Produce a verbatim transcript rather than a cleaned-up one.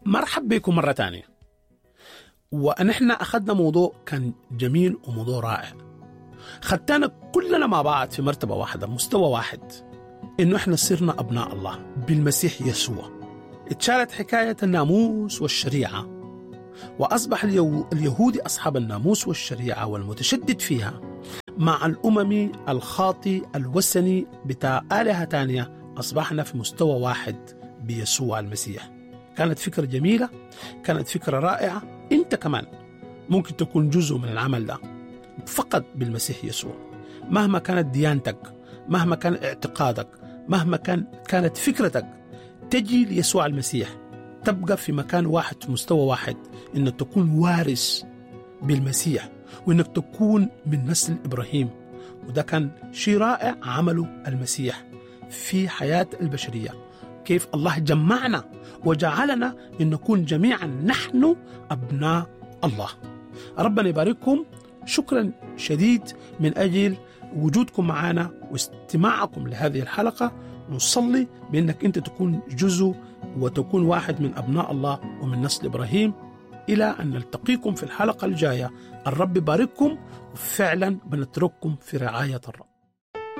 مرحب بكم مرة تانية. ونحن أخذنا موضوع كان جميل وموضوع رائع، خدتنا كلنا مع بعض في مرتبة واحدة، مستوى واحد، إنه إحنا صرنا أبناء الله بالمسيح يسوع. اتشالت حكاية الناموس والشريعة، وأصبح اليهودي أصحاب الناموس والشريعة والمتشدد فيها مع الأممي الخاطي الوثني بتاع آلهة تانية. أصبحنا في مستوى واحد بيسوع المسيح. كانت فكرة جميلة، كانت فكرة رائعة. أنت كمان ممكن تكون جزء من العمل ده فقط بالمسيح يسوع. مهما كانت ديانتك، مهما كان اعتقادك، مهما كان كانت فكرتك، تجي ليسوع المسيح، تبقى في مكان واحد، في مستوى واحد، إنك تكون وارث بالمسيح وإنك تكون من نسل إبراهيم. وده كان شيء رائع عمله المسيح في حياة البشرية، كيف الله جمعنا وجعلنا إن نكون جميعا نحن أبناء الله. ربنا يبارككم. شكرا شديد من أجل وجودكم معنا واستماعكم لهذه الحلقة. نصلي بأنك أنت تكون جزء وتكون واحد من أبناء الله ومن نسل إبراهيم. إلى أن نلتقيكم في الحلقة الجاية. الرب يبارككم، وفعلا بنترككم في رعاية الرب.